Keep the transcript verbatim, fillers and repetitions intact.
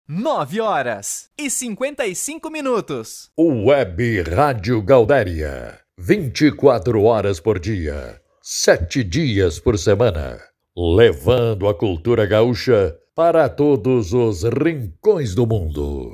Nove horas e cinquenta e cinco minutos. Web Rádio Gaudéria. vinte e quatro horas por dia, sete dias por semana. Levando a cultura gaúcha para todos os rincões do mundo.